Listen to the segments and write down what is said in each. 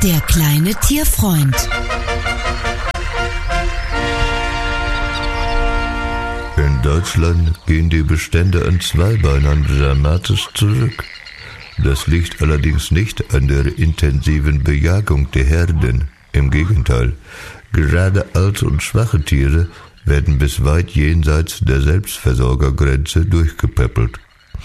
Der kleine Tierfreund. In Deutschland gehen die Bestände an Zweibeinern dramatisch zurück. Das liegt allerdings nicht an der intensiven Bejagung der Herden. Im Gegenteil, gerade alte und schwache Tiere werden bis weit jenseits der Selbstversorgergrenze durchgepäppelt.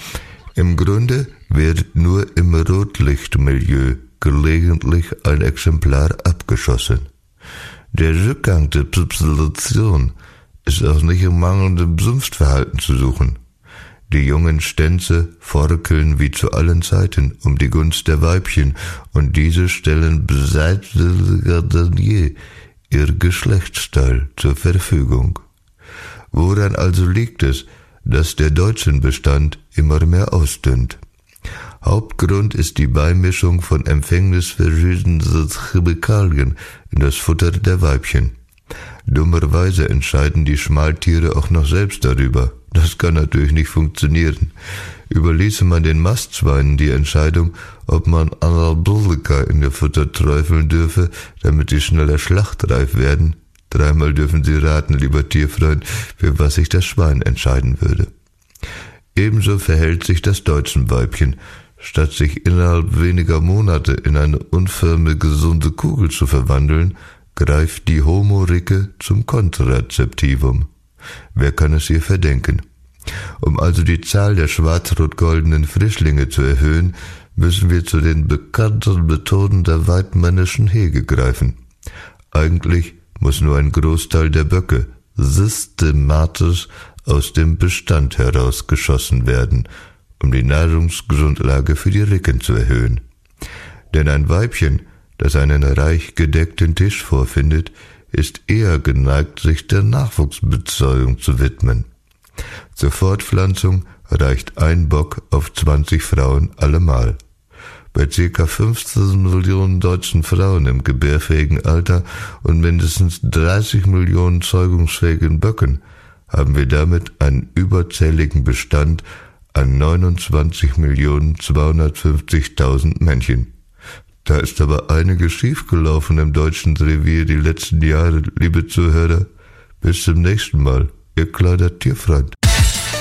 Im Grunde wird nur im Rotlichtmilieu gelegentlich ein Exemplar abgeschossen. Der Rückgang der Population ist auch nicht im mangelnden Sumpfverhalten zu suchen. Die jungen Stänze forkeln wie zu allen Zeiten um die Gunst der Weibchen, und diese stellen beseitiger denn je ihr Geschlechtsteil zur Verfügung. Woran also liegt es, dass der deutsche Bestand immer mehr ausdünnt? Hauptgrund ist die Beimischung von empfängnisverschießenden Chemikalien in das Futter der Weibchen. Dummerweise entscheiden die Schmaltiere auch noch selbst darüber. Das kann natürlich nicht funktionieren. Überließe man den Mastschweinen die Entscheidung, ob man Anabolika in ihr Futter träufeln dürfe, damit sie schneller schlachtreif werden, dreimal dürfen Sie raten, lieber Tierfreund, für was sich das Schwein entscheiden würde. Ebenso verhält sich das deutsche Weibchen. Statt sich innerhalb weniger Monate in eine unförmige, gesunde Kugel zu verwandeln, greift die Homo-Ricke zum Kontrazeptivum. Wer kann es ihr verdenken? Um also die Zahl der schwarz-rot-goldenen Frischlinge zu erhöhen, müssen wir zu den bekannten Methoden der weidmännischen Hege greifen. Eigentlich muss nur ein Großteil der Böcke systematisch aus dem Bestand herausgeschossen werden, um die Nahrungsgrundlage für die Ricken zu erhöhen. Denn ein Weibchen, das einen reich gedeckten Tisch vorfindet, ist eher geneigt, sich der Nachwuchsbetreuung zu widmen. Zur Fortpflanzung reicht ein Bock auf 20 Frauen allemal. Bei ca. 15 Millionen deutschen Frauen im gebärfähigen Alter und mindestens 30 Millionen zeugungsfähigen Böcken haben wir damit einen überzähligen Bestand an 29.250.000 Männchen. Da ist aber einiges schiefgelaufen im deutschen Revier die letzten Jahre, liebe Zuhörer. Bis zum nächsten Mal, Ihr kleiner Tierfreund.